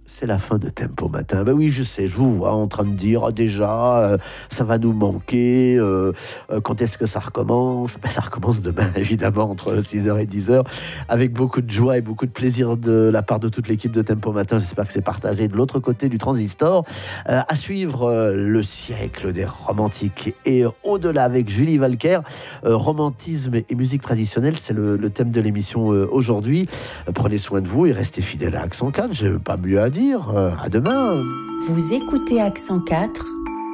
C'est la fin de Tempo Matin. Ben oui, je sais, je vous vois en train de dire déjà, ça va nous manquer. Quand est-ce que ça recommence? Ça recommence demain, évidemment, entre 6h et 10h, avec beaucoup de joie et beaucoup de plaisir de la part de toute l'équipe de Tempo Matin. J'espère que c'est partagé de l'autre côté du transistor. À suivre, le siècle des romantiques et au-delà avec Julie Valquer. Romantisme et musique traditionnelle, c'est le thème de l'émission aujourd'hui. Prenez soin de vous et restez fidèles à Accent 4. Je n'ai pas mieux à dire. À demain. Vous écoutez Accent 4.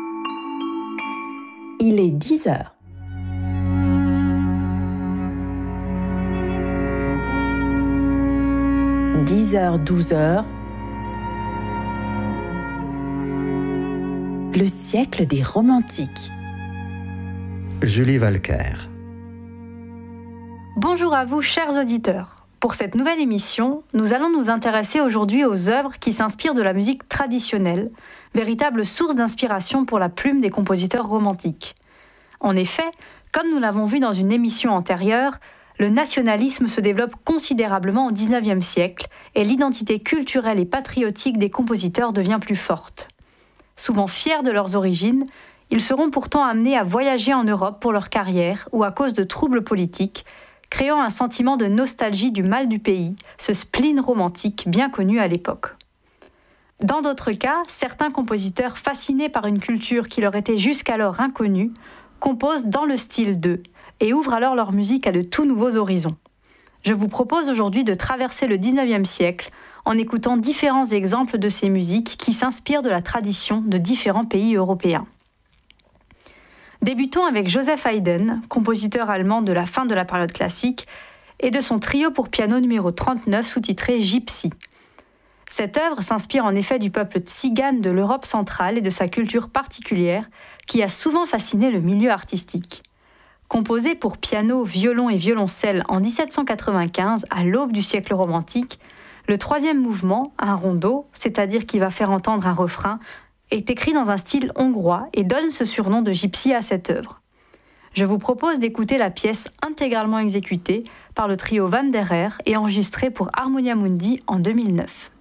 Il est 10h. 10h, 12h. Le siècle des romantiques. Julie Valquer. Bonjour à vous, chers auditeurs. Pour cette nouvelle émission, nous allons nous intéresser aujourd'hui aux œuvres qui s'inspirent de la musique traditionnelle, véritable source d'inspiration pour la plume des compositeurs romantiques. En effet, comme nous l'avons vu dans une émission antérieure, le nationalisme se développe considérablement au XIXe siècle et l'identité culturelle et patriotique des compositeurs devient plus forte. Souvent fiers de leurs origines, ils seront pourtant amenés à voyager en Europe pour leur carrière ou à cause de troubles politiques, créant un sentiment de nostalgie du mal du pays, ce spleen romantique bien connu à l'époque. Dans d'autres cas, certains compositeurs fascinés par une culture qui leur était jusqu'alors inconnue, composent dans le style d'eux et ouvrent alors leur musique à de tout nouveaux horizons. Je vous propose aujourd'hui de traverser le XIXe siècle en écoutant différents exemples de ces musiques qui s'inspirent de la tradition de différents pays européens. Débutons avec Joseph Haydn, compositeur allemand de la fin de la période classique, et de son trio pour piano numéro 39 sous-titré Gypsy. Cette œuvre s'inspire en effet du peuple tzigane de l'Europe centrale et de sa culture particulière qui a souvent fasciné le milieu artistique. Composé pour piano, violon et violoncelle en 1795 à l'aube du siècle romantique, le troisième mouvement, un rondo, c'est-à-dire qui va faire entendre un refrain, est écrit dans un style hongrois et donne ce surnom de gypsy à cette œuvre. Je vous propose d'écouter la pièce intégralement exécutée par le trio Van der Air et enregistrée pour Harmonia Mundi en 2009.